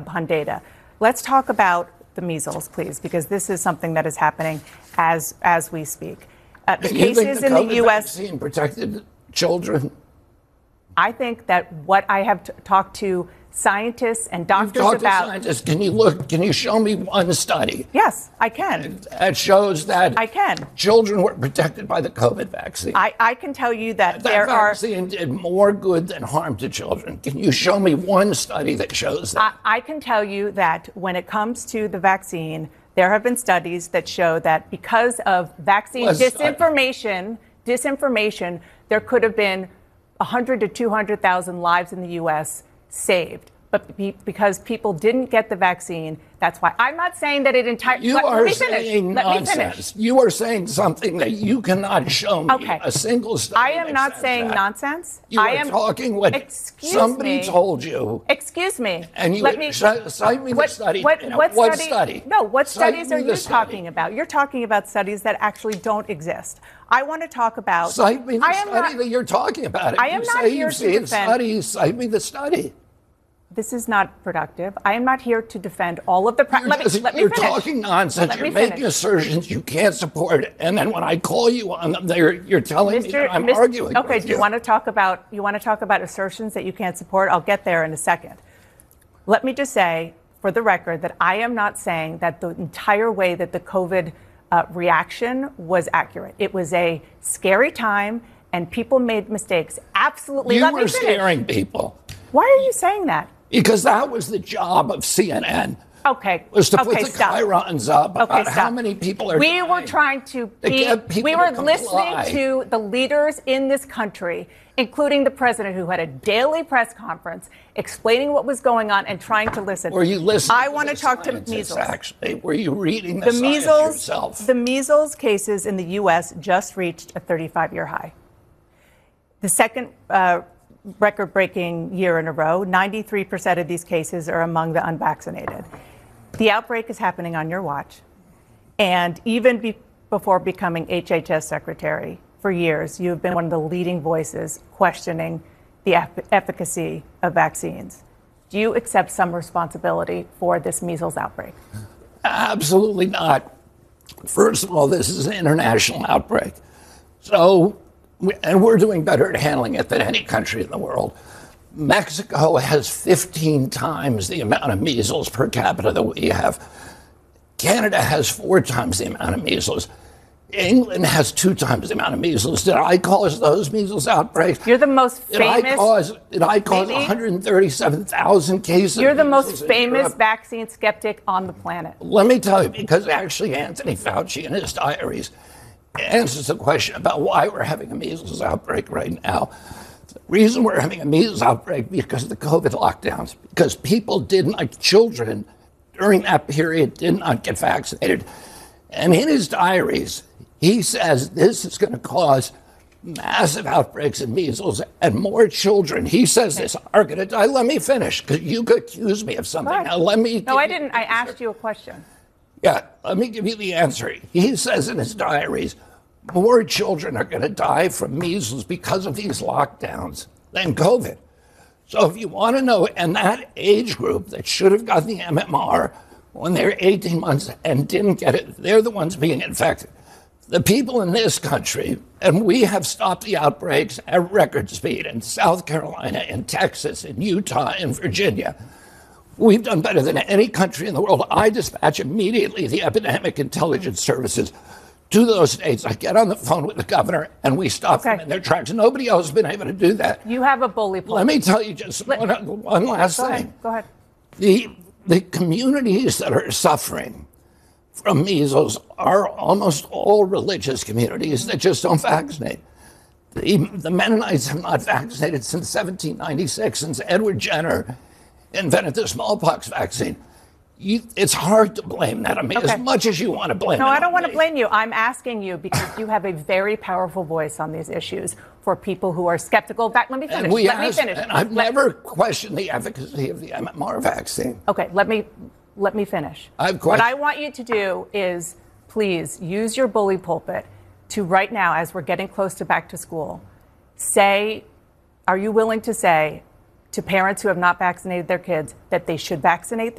upon data. Let's talk about the measles, please, because this is something that is happening as we speak. The cases in the U.S. vaccine protected children. I think that what I have talked to scientists and doctors about. Scientists. Can you show me one study? Yes, I can. That shows that I can. Children were protected by the COVID vaccine. I can tell you that that vaccine did more good than harm to children. Can you show me one study that shows that? I can tell you that when it comes to the vaccine, there have been studies that show that because of vaccine disinformation, there could have been 100 to 200,000 lives in the U.S. saved. But because people didn't get the vaccine, that's why. I'm not saying that it entirely. You are saying nonsense. You are saying something that you cannot show me a single study. I am not saying nonsense. You are talking what somebody told you. Excuse me. And you cite me the study. What study? No, what studies are you talking about? You're talking about studies that actually don't exist. I want to talk about. Cite me the study that you're talking about. I am not here to defend. Studies. Cite me the study. This is not productive. I am not here to defend all of the. Let me you're finish. Talking nonsense. You're making assertions you can't support, and then when I call you on them, you're telling me that I'm arguing. Okay. With Do you want to talk about assertions that you can't support? I'll get there in a second. Let me just say, for the record, that I am not saying that the entire way that the COVID reaction was accurate. It was a scary time, and people made mistakes. Absolutely. You were scaring people. Why are you saying that? Because that was the job of CNN. Okay. Was to put the chyrons up about how many people are dying. We were trying to we were listening to the leaders in this country, including the president, who had a daily press conference explaining what was going on and trying to listen. Were you listening? I want to talk to measles. Actually, were you reading the science yourself? The measles cases in the U.S. just reached a 35-year high. The second record-breaking year in a row. 93% of these cases are among the unvaccinated. The outbreak is happening on your watch. And even before becoming HHS secretary, for years, you have been one of the leading voices questioning the efficacy of vaccines. Do you accept some responsibility for this measles outbreak? Absolutely not. First of all, this is an international outbreak. So, and we're doing better at handling it than any country in the world. Mexico has 15 times the amount of measles per capita that we have. Canada has 4 times the amount of measles. England has 2 times the amount of measles. Did I cause those measles outbreaks? You're the most famous. Did I cause 137,000 cases? You're the most famous vaccine skeptic on the planet. Let me tell you, because actually Anthony Fauci in his diaries answers the question about why we're having a measles outbreak right now. The reason we're having a measles outbreak because of the COVID lockdowns, because children during that period did not get vaccinated. And in his diaries, he says this is going to cause massive outbreaks of measles and more children, he says this, are going to die. Let me finish, because you could accuse me of something. Now, let me. No, I didn't. I asked you a question. Yeah, let me give you the answer. He says in his diaries, more children are going to die from measles because of these lockdowns than COVID. So if you want to know, and that age group that should have gotten the MMR when they're 18 months and didn't get it, they're the ones being infected. The people in this country, and we have stopped the outbreaks at record speed in South Carolina, in Texas, in Utah, in Virginia. We've done better than any country in the world. I dispatch immediately the epidemic intelligence services to those states. I get on the phone with the governor, and we stop them in their tracks. Nobody else has been able to do that. You have a bully pulpit. Let me tell you just one last thing. Go ahead. The communities that are suffering from measles are almost all religious communities that just don't vaccinate. The Mennonites have not vaccinated since 1796, since Edward Jenner invented the smallpox vaccine. It's hard to blame that on me as much as you want to blame it. No, I don't want to blame you. I'm asking you because you have a very powerful voice on these issues for people who are skeptical. Let me finish. And I've never questioned the efficacy of the MMR vaccine. Okay, let me finish. What I want you to do is please use your bully pulpit to right now, as we're getting close to back to school, are you willing to say to parents who have not vaccinated their kids that they should vaccinate